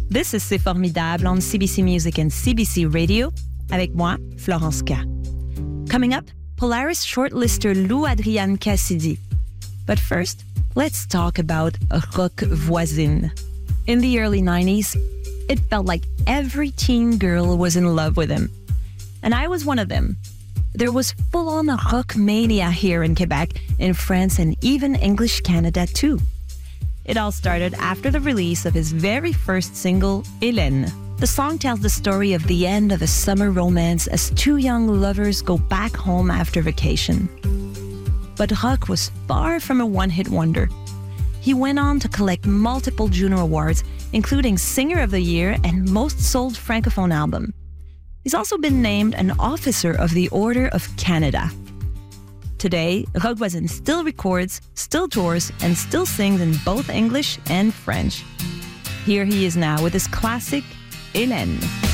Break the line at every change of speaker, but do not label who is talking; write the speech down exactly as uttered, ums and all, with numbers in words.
This is C'est Formidable on C B C Music and C B C Radio, avec moi, Florence K. Coming up, Polaris shortlister Lou Adrienne Cassidy. But first, let's talk about Roch Voisine. In the early nineties, it felt like every teen girl was in love with him. And I was one of them. There was full-on rock mania here in Quebec, in France, and even English Canada too. It all started after the release of his very first single, Hélène. The song tells the story of the end of a summer romance as two young lovers go back home after vacation. But Roch was far from a one-hit wonder. He went on to collect multiple Juno Awards, including Singer of the Year and Most Sold Francophone Album. He's also been named an Officer of the Order of Canada. Today, Roch Voisine still records, still tours, and still sings in both English and French. Here he is now with his classic, Hélène.